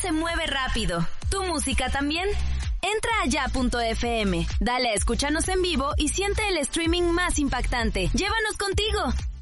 se mueve rápido. ¿Tu música también? Entra a ya.fm, dale a escúchanos en vivo y siente el streaming más impactante. ¡Llévanos contigo!